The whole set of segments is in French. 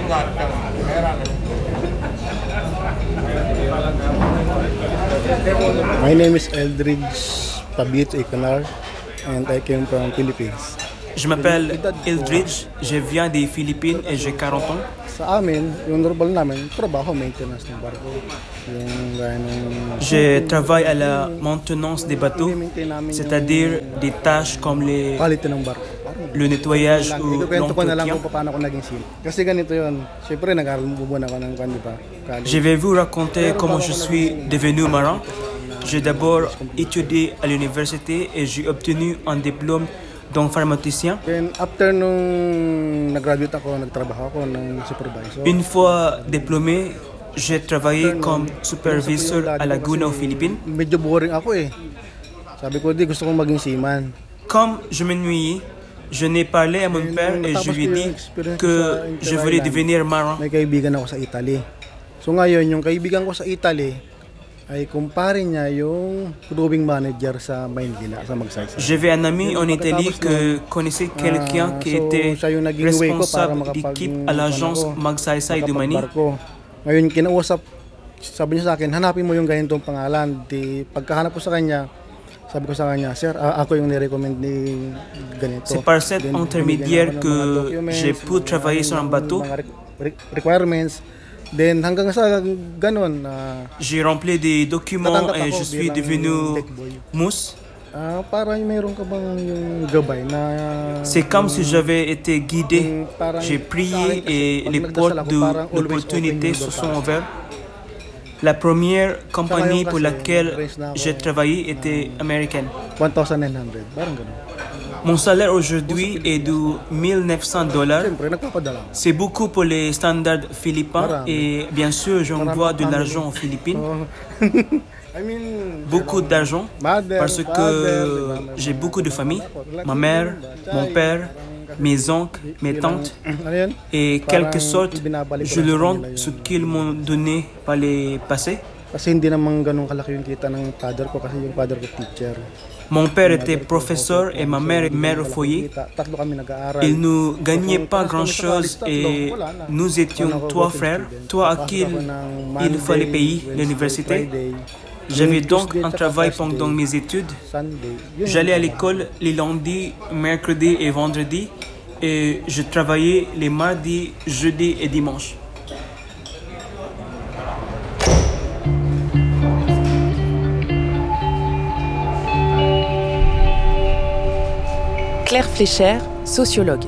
My name is Eldridge Pabit Ikonar and I came from Philippines. Je m'appelle Eldridge, je viens des Philippines et j'ai 40 ans. Sa amin, yung normal namin, trabaho, maintenance ng barko. Yung gaya ng... Je travaille à la maintenance des bateaux, c'est-à-dire des tâches comme quality ng barko. le nettoyage ou Ikukwento ko na lang l'entretien. kung paano ako naging sim. Kasi ganito yun. Siyempre, nag-aaral mo bubuan ako ng di ba? Je vais vous raconter comment je suis devenu marin. J'ai d'abord étudié à l'université et j'ai obtenu un diplôme d'informaticien. Then, after nung nag-graduate ako, nagtrabaho ako ng supervisor. Une fois diplômé, j'ai travaillé comme superviseur à Laguna aux Philippines. Medyo boring ako eh. Sabi ko, gusto kong maging seaman. Comme je m'ennuyais, je n'ai parlé à mon père et je lui ai dit que je voulais devenir marin. May kaibigan ako sa Italy. So ngayon, yung kaibigan ko sa Italy ay kumpare niya yung crewing manager sa Maynila, sa Magsaysay. J'avais un ami en Italie qui connaissait quelqu'un qui était responsable d'équipe à l'agence Magsaysay de Manille. Ngayon, kinausap, sabi niya sa akin, hanapin mo yung ganitong pangalan. Pagkahanap ko sa kanya, sabi ko sa kanya, sir, ako yung nirecommend ni ganito. C'est par cet intermédiaire que j'ai pu travailler sur un bateau. Requirements. Then hanggang sa ganun. J'ai rempli des documents et je suis devenu mousse. Parang mayroon ka bang yung gabay na... C'est comme si j'avais été guidé. J'ai prié et les portes de l'opportunité se sont ouvertes. La première compagnie pour laquelle j'ai travaillé était américaine. 1,900, parang ganun. Mon salaire aujourd'hui est de $1,900. C'est beaucoup pour les standards philippins et bien sûr j'envoie de l'argent aux Philippines. Beaucoup d'argent parce que j'ai beaucoup de famille. Ma mère, mon père, mes oncles, mes tantes. Et quelque sorte, je leur rends ce qu'ils m'ont donné par les passés. Kasi hindi naman ganun kalaki yung kita ng father ko kasi yung father ko teacher. Mon père était professeur et ma mère est mère au foyer. Il ne gagnait pas grand-chose et nous étions 3 frères, 3 à qui il fallait payer l'université. J'avais donc un travail pendant mes études. J'allais à l'école les lundis, mercredis et vendredis et je travaillais les mardis, jeudis et dimanches. Claire Fléchère, sociologue.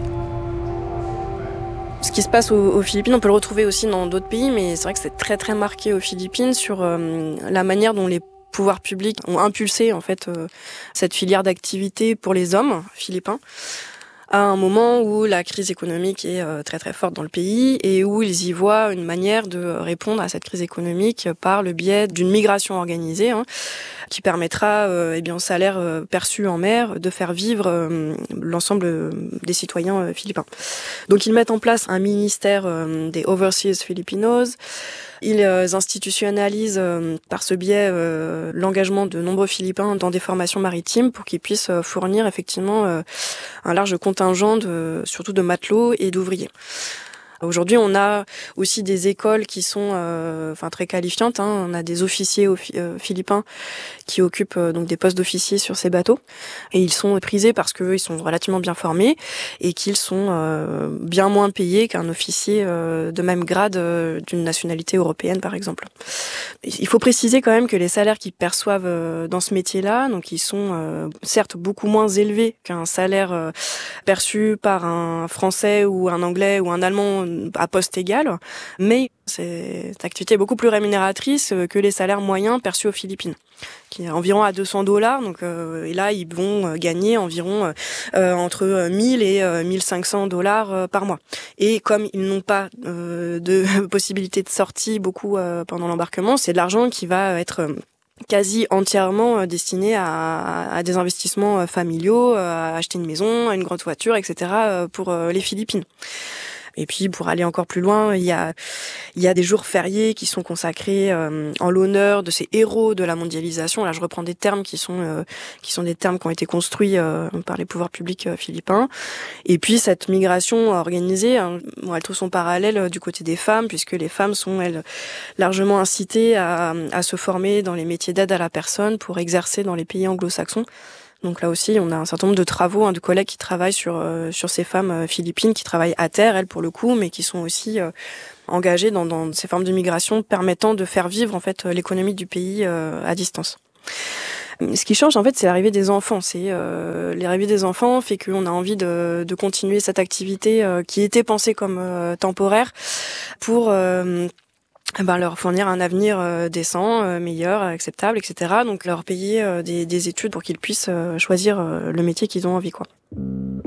Ce qui se passe aux Philippines, on peut le retrouver aussi dans d'autres pays, mais c'est vrai que c'est très très marqué aux Philippines sur la manière dont les pouvoirs publics ont impulsé en fait cette filière d'activité pour les hommes philippins à un moment où la crise économique est très très forte dans le pays et où ils y voient une manière de répondre à cette crise économique par le biais d'une migration organisée qui permettra au salaire perçu en mer de faire vivre l'ensemble des citoyens philippins. Donc ils mettent en place un ministère des Overseas Filipinos. Ils institutionnalisent par ce biais l'engagement de nombreux Philippins dans des formations maritimes pour qu'ils puissent fournir effectivement un large contingent surtout de matelots et d'ouvriers. Aujourd'hui, on a aussi des écoles qui sont très qualifiantes. On a des officiers philippins qui occupent donc des postes d'officiers sur ces bateaux. Et ils sont prisés parce qu'eux, ils sont relativement bien formés et qu'ils sont bien moins payés qu'un officier de même grade d'une nationalité européenne, par exemple. Il faut préciser quand même que les salaires qu'ils perçoivent dans ce métier-là, donc ils sont certes beaucoup moins élevés qu'un salaire perçu par un Français ou un Anglais ou un Allemand à poste égal, mais cette activité est beaucoup plus rémunératrice que les salaires moyens perçus aux Philippines, qui est environ à $200. Donc, et là, ils vont gagner environ entre 1000 et $1,500 par mois. Et comme ils n'ont pas de possibilité de sortie beaucoup pendant l'embarquement, c'est de l'argent qui va être quasi entièrement destiné à des investissements familiaux, à acheter une maison, une grande voiture, etc. pour les Philippines. Et puis pour aller encore plus loin, il y a des jours fériés qui sont consacrés en l'honneur de ces héros de la mondialisation. Là, je reprends des termes qui sont des termes qui ont été construits par les pouvoirs publics philippins. Et puis cette migration organisée, elle trouve son parallèle du côté des femmes, puisque les femmes sont elles largement incitées à se former dans les métiers d'aide à la personne pour exercer dans les pays anglo-saxons. Donc là aussi, on a un certain nombre de travaux, de collègues qui travaillent sur ces femmes philippines, qui travaillent à terre, elles pour le coup, mais qui sont aussi engagées dans ces formes de migration permettant de faire vivre en fait l'économie du pays à distance. Ce qui change en fait, c'est l'arrivée des enfants. L'arrivée des enfants fait qu'on a envie de continuer cette activité qui était pensée comme temporaire pour leur fournir un avenir décent, meilleur, acceptable, etc. Donc leur payer des études pour qu'ils puissent choisir le métier qu'ils ont envie, quoi.